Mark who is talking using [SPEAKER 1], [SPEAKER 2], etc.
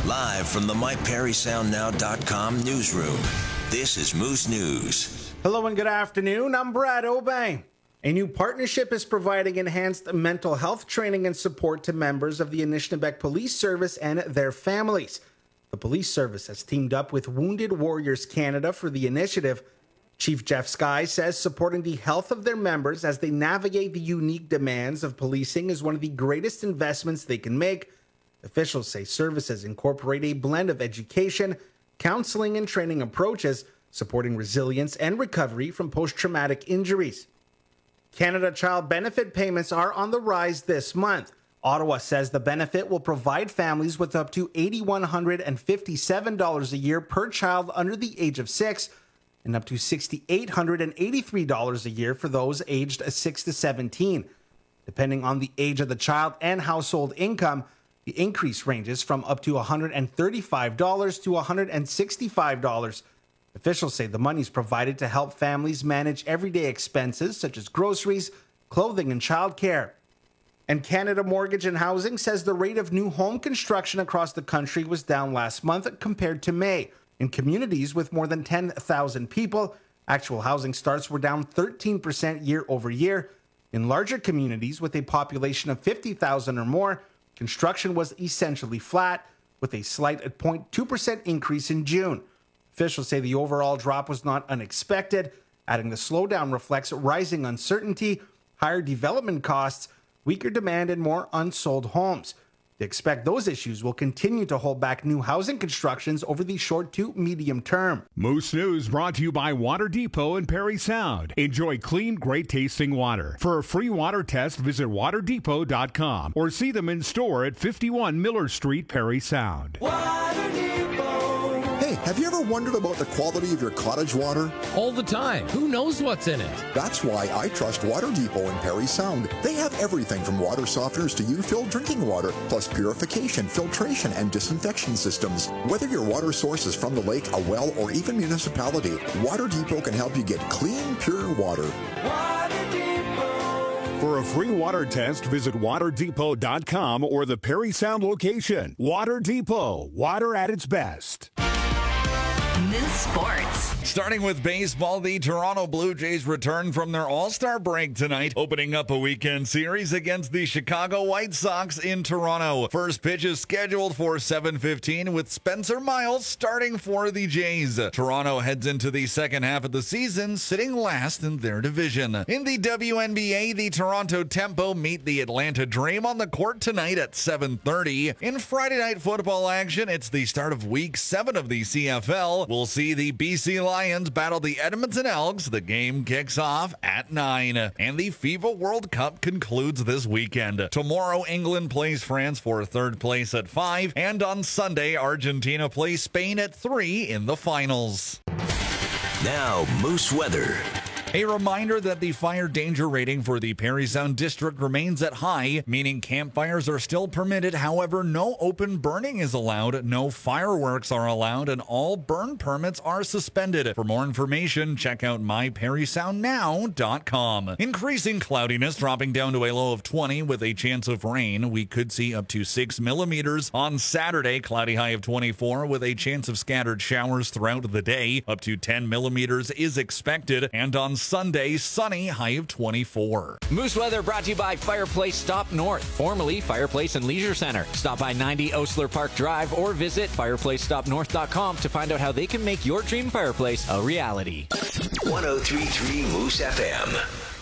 [SPEAKER 1] Live from the MyPerrySoundNow.com newsroom, this is Moose News.
[SPEAKER 2] Hello and good afternoon. I'm Brad Obey. A new partnership is providing enhanced mental health training and support to members of the Anishinaabeg Police Service and their families. The police service has teamed up with Wounded Warriors Canada for the initiative. Chief Jeff Skye says supporting the health of their members as they navigate the unique demands of policing is one of the greatest investments they can make. Officials say services incorporate a blend of education, counseling, and training approaches, supporting resilience and recovery from post-traumatic injuries. Canada Child Benefit payments are on the rise this month. Ottawa says the benefit will provide families with up to $8,157 a year per child under the age of 6 and up to $6,883 a year for those aged 6 to 17. Depending on the age of the child and household income, the increase ranges from up to $135 to $165. Officials say the money is provided to help families manage everyday expenses such as groceries, clothing, and childcare. And Canada Mortgage and Housing says the rate of new home construction across the country was down last month compared to May. In communities with more than 10,000 people, actual housing starts were down 13% year over year. In larger communities with a population of 50,000 or more, construction was essentially flat, with a slight 0.2% increase in June. Officials say the overall drop was not unexpected, adding the slowdown reflects rising uncertainty, higher development costs, weaker demand, and more unsold homes. They expect those issues will continue to hold back new housing constructions over the short to medium term.
[SPEAKER 3] Moose News brought to you by Water Depot in Parry Sound. Enjoy clean, great tasting water. For a free water test, visit waterdepot.com or see them in store at 51 Miller Street, Parry Sound.
[SPEAKER 4] Water Depot.
[SPEAKER 5] Hey, have you ever wondered about the quality of your cottage water?
[SPEAKER 6] All the time. Who knows what's in it?
[SPEAKER 5] That's why I trust Water Depot in Parry Sound. They have everything from water softeners to U-filled drinking water, plus purification, filtration, and disinfection systems. Whether your water source is from the lake, a well, or even municipality, Water Depot can help you get clean, pure water.
[SPEAKER 4] Water Depot.
[SPEAKER 3] For a free water test, visit waterdepot.com or the Parry Sound location. Water Depot, water at its best.
[SPEAKER 7] Moose Sports.
[SPEAKER 8] Starting with baseball, the Toronto Blue Jays return from their All-Star break tonight, opening up a weekend series against the Chicago White Sox in Toronto. First pitch is scheduled for 7:15 with Spencer Miles starting for the Jays. Toronto heads into the second half of the season, sitting last in their division. In the WNBA, the Toronto Tempo meet the Atlanta Dream on the court tonight at 7:30. In Friday night football action, it's the start of Week 7 of the CFL. We'll see the BC Lions battle the Edmonton Elks. The game kicks off at 9. And the FIFA World Cup concludes this weekend. Tomorrow, England plays France for third place at 5. And on Sunday, Argentina plays Spain at 3 in the finals.
[SPEAKER 1] Now, Moose Weather.
[SPEAKER 8] A reminder that the fire danger rating for the Parry Sound District remains at high, meaning campfires are still permitted. However, no open burning is allowed, no fireworks are allowed, and all burn permits are suspended. For more information, check out myperrysoundnow.com. Increasing cloudiness, dropping down to a low of 20 with a chance of rain. We could see up to 6 millimeters. On Saturday, cloudy high of 24 with a chance of scattered showers throughout the day. Up to 10 millimeters is expected. And on Sunday, sunny, high of 24.
[SPEAKER 6] Moose Weather brought to you by Fireplace Stop North, formerly Fireplace and Leisure Center. Stop by 90 Osler Park Drive or visit fireplacestopnorth.com to find out how they can make your dream fireplace a reality.
[SPEAKER 1] 103.3 Moose FM.